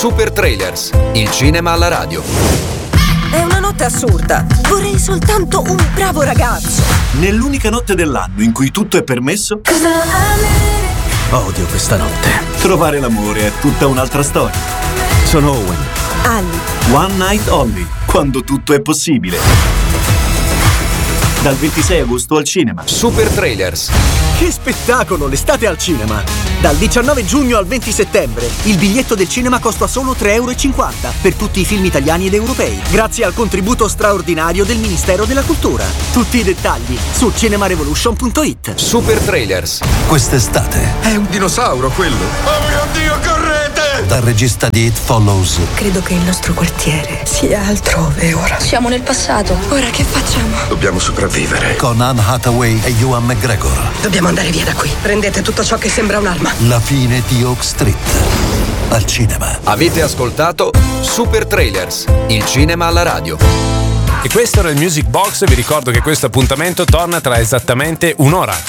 Super Trailers, il cinema alla radio. È una notte assurda. Vorrei soltanto un bravo ragazzo. Nell'unica notte dell'anno in cui tutto è permesso. Odio questa notte. Trovare l'amore è tutta un'altra storia. Sono Owen. Ali. One Night Only, quando tutto è possibile. Dal 26 agosto al cinema. Super Trailers. Che spettacolo, l'estate al cinema! Dal 19 giugno al 20 settembre il biglietto del cinema costa solo €3,50 per tutti i film italiani ed europei, grazie al contributo straordinario del Ministero della Cultura. Tutti i dettagli su cinemarevolution.it. Super Trailers. Quest'estate. È un dinosauro quello! Oh mio Dio, correte! Dal regista di It Follows. Credo che il nostro quartiere sia altrove ora. Siamo nel passato. Ora che facciamo? Dobbiamo sopravvivere. Con Anne Hathaway e Ewan McGregor. Dobbiamo andare via da qui. Prendete tutto ciò che sembra un'arma. La fine di Oak Street. Al cinema. Avete ascoltato Super Trailers, il cinema alla radio. E questo era il Music Box. Vi ricordo che questo appuntamento torna tra esattamente un'ora.